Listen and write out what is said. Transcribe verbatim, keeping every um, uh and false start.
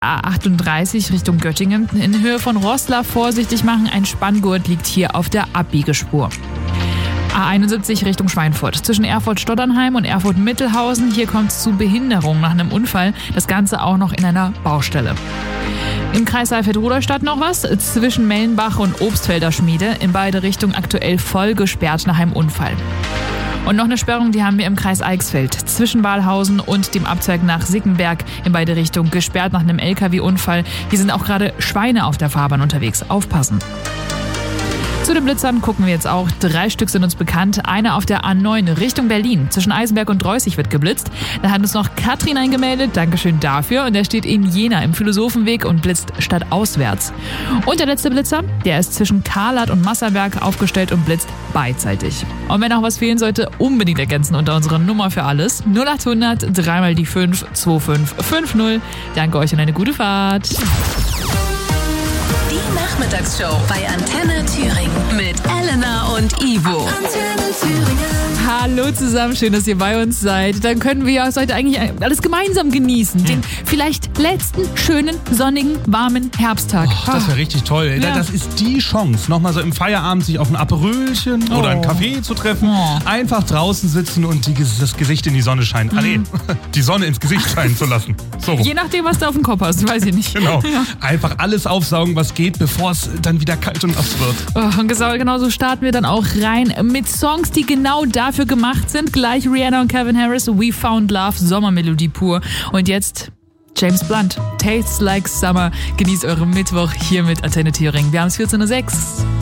A achtunddreißig Richtung Göttingen. In Höhe von Roßla vorsichtig machen, ein Spanngurt liegt hier auf der Abbiegespur. A einundsiebzig Richtung Schweinfurt. Zwischen Erfurt-Stotternheim und Erfurt-Mittelhausen. Hier kommt es zu Behinderung nach einem Unfall. Das Ganze auch noch in einer Baustelle. Im Kreis Saalfeld-Rudolstadt noch was. Zwischen Mellenbach und Obstfelder Schmiede. In beide Richtungen aktuell voll gesperrt nach einem Unfall. Und noch eine Sperrung, die haben wir im Kreis Eichsfeld. Zwischen Walhausen und dem Abzweig nach Sickenberg in beide Richtungen gesperrt nach einem L K W-Unfall. Hier sind auch gerade Schweine auf der Fahrbahn unterwegs. Aufpassen. Zu den Blitzern gucken wir jetzt auch. Drei Stück sind uns bekannt. Einer auf der A neun Richtung Berlin. Zwischen Eisenberg und Dreußig wird geblitzt. Da hat uns noch Katrin eingemeldet. Dankeschön dafür. Und der steht in Jena im Philosophenweg und blitzt stadtauswärts. Und der letzte Blitzer, der ist zwischen Karlat und Masserberg aufgestellt und blitzt beidseitig. Und wenn auch was fehlen sollte, unbedingt ergänzen unter unserer Nummer für alles. null achthundert, dreimal die fünf, zwei fünf fünf null. Danke euch und eine gute Fahrt. Die Nachmittagsshow bei Antenne Thüringen mit Elena und Ivo. Antenne Thüringen. Hallo zusammen, schön, dass ihr bei uns seid. Dann können wir ja heute eigentlich alles gemeinsam genießen. Den vielleicht letzten schönen, sonnigen, warmen Herbsttag. Oh, das wäre richtig toll. Ja. Das ist die Chance, nochmal so im Feierabend sich auf ein Aperölchen Oh. oder ein Kaffee zu treffen. Oh. Einfach draußen sitzen und die, das Gesicht in die Sonne scheinen. Ah, nee, die Sonne ins Gesicht scheinen zu lassen. So. Je nachdem, was du auf dem Kopf hast, weiß ich nicht. Genau. Ja. Einfach alles aufsaugen, was geht, bevor es dann wieder kalt und nass wird. Oh, und genau so starten wir dann auch rein mit Songs, die genau dafür gemacht sind. Gleich Rihanna und Calvin Harris, We Found Love, Sommermelodie pur. Und jetzt James Blunt, Tastes Like Summer. Genießt euren Mittwoch hier mit Antenne Thüringen. Wir haben es vierzehn Uhr sechs.